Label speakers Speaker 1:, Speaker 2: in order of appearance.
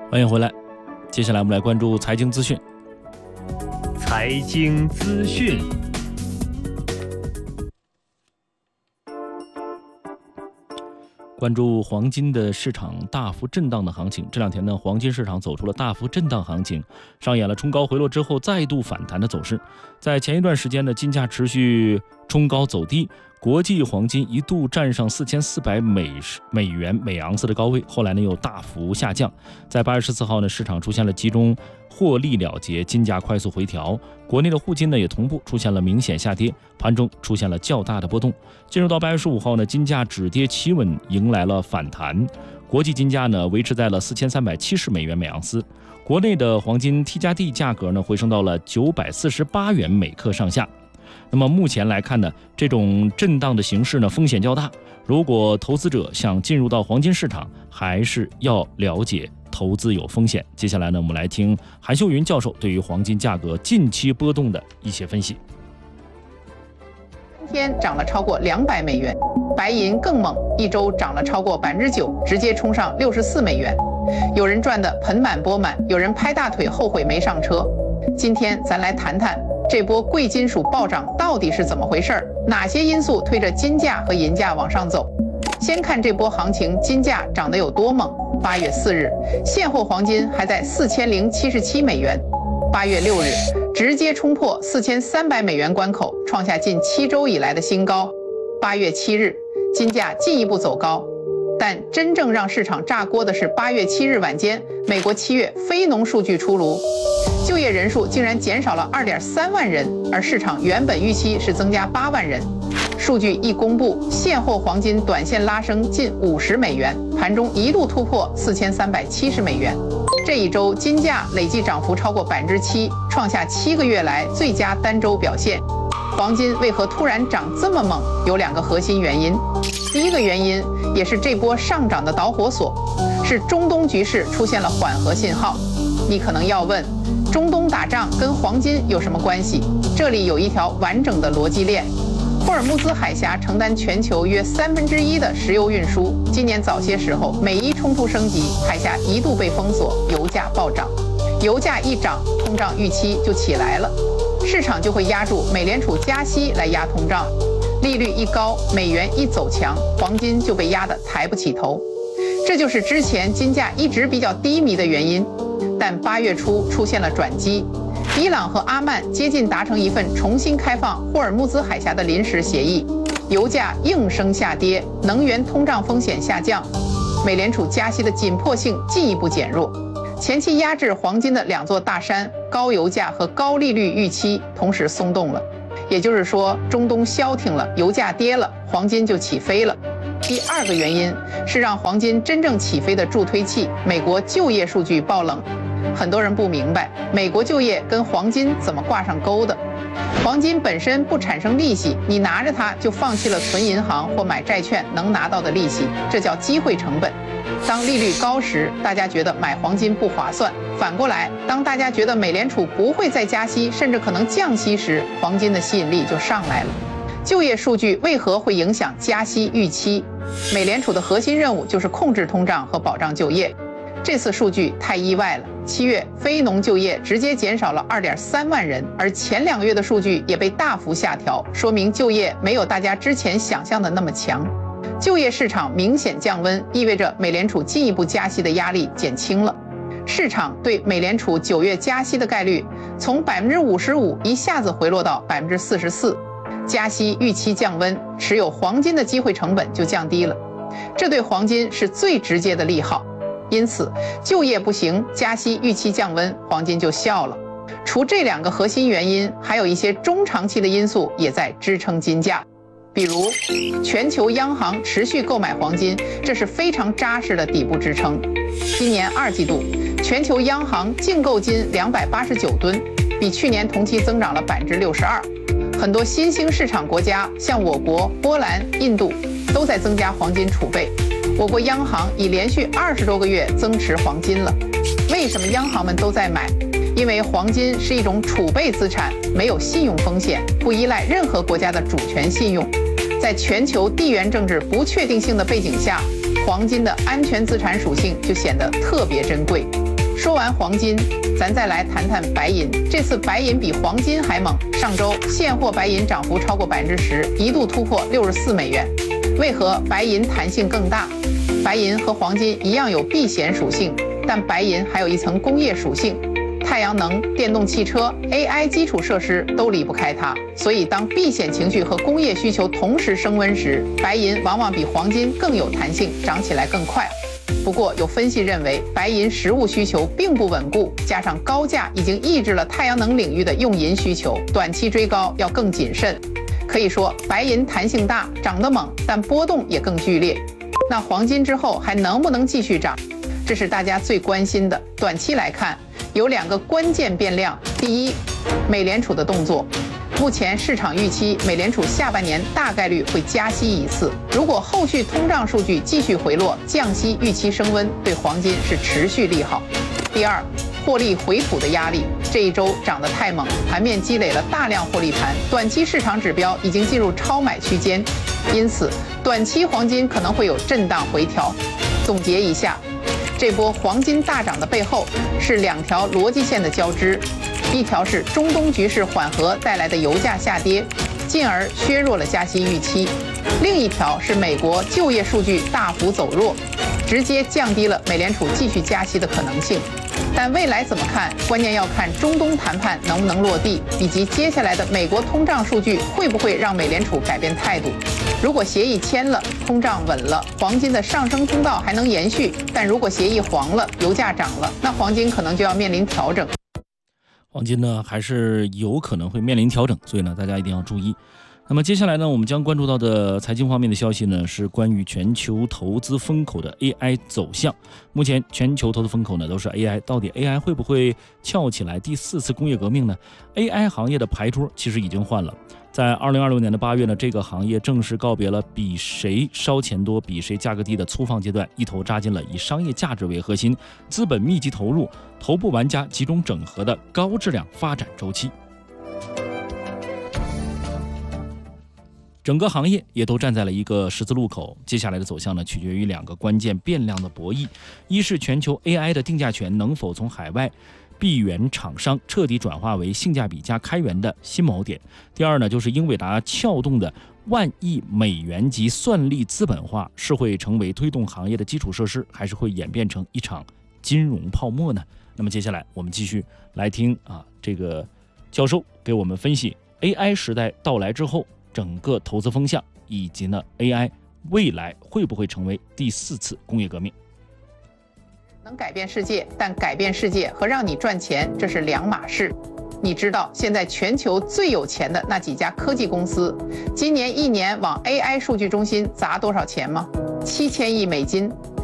Speaker 1: 欢迎回来，接下来我们来关注财经资讯。
Speaker 2: 财经资讯。
Speaker 1: 关注黄金的市场大幅震荡的行情，这两天呢，黄金市场走出了大幅震荡行情，上演了冲高回落之后再度反弹的走势。在前一段时间呢，金价持续冲高走低，国际黄金一度站上4400美元每盎司的高位，后来呢又大幅下降。在8月14号呢，市场出现了集中获利了结，金价快速回调，国内的沪金呢也同步出现了明显下跌，盘中出现了较大的波动。进入到8月15号呢，金价止跌企稳，迎来了反弹，国际金价呢维持在了4370美元每盎司，国内的黄金 T 加 D 价格呢回升到了948元每克上下。那么目前来看呢，这种震荡的形势呢风险较大，如果投资者想进入到黄金市场，还是要了解投资有风险。接下来呢，我们来听韩秀云教授对于黄金价格近期波动的一些分析。
Speaker 3: 今天涨了超过200美元，白银更猛，一周涨了超过9%，直接冲上64美元。有人赚得盆满钵满，有人拍大腿后悔没上车。今天咱来谈谈这波贵金属暴涨到底是怎么回事？哪些因素推着金价和银价往上走？先看这波行情，金价涨得有多猛。8月4日，现货黄金还在4077美元。8月6日，直接冲破4300美元关口，创下近7周以来的新高。8月7日，金价进一步走高。但真正让市场炸锅的是8月7日晚间，美国7月非农数据出炉，就业人数竟然减少了2.3万人，而市场原本预期是增加8万人。数据一公布，现货黄金短线拉升近50美元，盘中一度突破4370美元。这一周金价累计涨幅超过7%，创下7个月来最佳单周表现。黄金为何突然涨这么猛？有2个核心原因。第一个原因，也是这波上涨的导火索，是中东局势出现了缓和信号。你可能要问，中东打仗跟黄金有什么关系？这里有一条完整的逻辑链。霍尔木兹海峡承担全球约1/3的石油运输，今年早些时候，美伊冲突升级，海峡一度被封锁，油价暴涨。油价一涨，通胀预期就起来了，市场就会压住美联储加息来压通胀。利率一高，美元一走强，黄金就被压得抬不起头，这就是之前金价一直比较低迷的原因。但8月初出现了转机，伊朗和阿曼接近达成一份重新开放霍尔木兹海峡的临时协议，油价应声下跌，能源通胀风险下降，美联储加息的紧迫性进一步减弱。前期压制黄金的2座大山，高油价和高利率预期同时松动了。也就是说，中东消停了，油价跌了，黄金就起飞了。第2个原因是让黄金真正起飞的助推器——美国就业数据爆冷。很多人不明白，美国就业跟黄金怎么挂上钩的？黄金本身不产生利息，你拿着它就放弃了存银行或买债券能拿到的利息，这叫机会成本。当利率高时，大家觉得买黄金不划算；反过来，当大家觉得美联储不会再加息，甚至可能降息时，黄金的吸引力就上来了。就业数据为何会影响加息预期？美联储的核心任务就是控制通胀和保障就业。这次数据太意外了，7月非农就业直接减少了2.3万人，而前2个月的数据也被大幅下调，说明就业没有大家之前想象的那么强。就业市场明显降温，意味着美联储进一步加息的压力减轻了。市场对美联储9月加息的概率从55%一下子回落到44%，加息预期降温，持有黄金的机会成本就降低了，这对黄金是最直接的利好。因此，就业不行，加息预期降温，黄金就笑了。除这2个核心原因，还有一些中长期的因素也在支撑金价。比如，全球央行持续购买黄金，这是非常扎实的底部支撑。今年2季度，全球央行净购金289吨，比去年同期增长了62%。很多新兴市场国家，像我国、波兰、印度，都在增加黄金储备。我国央行已连续20多个月增持黄金了。为什么央行们都在买？因为黄金是一种储备资产，没有信用风险，不依赖任何国家的主权信用。在全球地缘政治不确定性的背景下，黄金的安全资产属性就显得特别珍贵。 说完黄金，咱再来谈谈白银。这次白银比黄金还猛，上周现货白银涨幅超过10%，一度突破64美元。为何白银弹性更大？白银和黄金一样有避险属性，但白银还有一层工业属性。太阳能、电动汽车、AI 基础设施都离不开它，所以当避险情绪和工业需求同时升温时，白银往往比黄金更有弹性，涨起来更快。不过，有分析认为，白银实物需求并不稳固，加上高价已经抑制了太阳能领域的用银需求，短期追高要更谨慎。可以说，白银弹性大，涨得猛，但波动也更剧烈。那黄金之后还能不能继续涨？这是大家最关心的。短期来看，有2个关键变量。第一，美联储的动作。目前市场预期美联储下半年大概率会加息1次。如果后续通胀数据继续回落，降息预期升温，对黄金是持续利好。第二，获利回吐的压力。这一周涨得太猛，盘面积累了大量获利盘，短期市场指标已经进入超买区间，因此短期黄金可能会有震荡回调。总结一下，这波黄金大涨的背后是2条逻辑线的交织，一条是中东局势缓和带来的油价下跌，进而削弱了加息预期；另一条是美国就业数据大幅走弱，直接降低了美联储继续加息的可能性。但未来怎么看，关键要看中东谈判能不能落地，以及接下来的美国通胀数据会不会让美联储改变态度。如果协议签了，通胀稳了，黄金的上升通道还能延续；但如果协议黄了，油价涨了，那黄金可能就要面临调整。
Speaker 1: 黄金呢，还是有可能会面临调整，所以呢，大家一定要注意。那么接下来呢，我们将关注到的财经方面的消息呢，是关于全球投资风口的 AI 走向。目前全球投资风口呢都是 AI， 到底 AI 会不会撬起来第4次工业革命呢？ AI 行业的牌桌其实已经换了。在2026年的8月呢，这个行业正式告别了比谁烧钱多、比谁价格低的粗放阶段，一头扎进了以商业价值为核心、资本密集投入、头部玩家集中整合的高质量发展周期。整个行业也都站在了一个十字路口，接下来的走向呢，取决于2个关键变量的博弈：一是全球 AI 的定价权能否从海外闭源厂商彻底转化为性价比加开源的新锚点；第二呢，就是英伟达撬动的10000亿美元级算力资本化是会成为推动行业的基础设施，还是会演变成一场金融泡沫呢？那么接下来我们继续来听这个教授给我们分析 AI 时代到来之后整个投资风向，以及呢 AI 未来会不会成为第4次工业革命。
Speaker 3: 能改变世界，但改变世界和让你赚钱这是2码事。你知道现在全球最有钱的那几家科技公司，今年1年往 AI 数据中心砸多少钱吗？7000亿美金。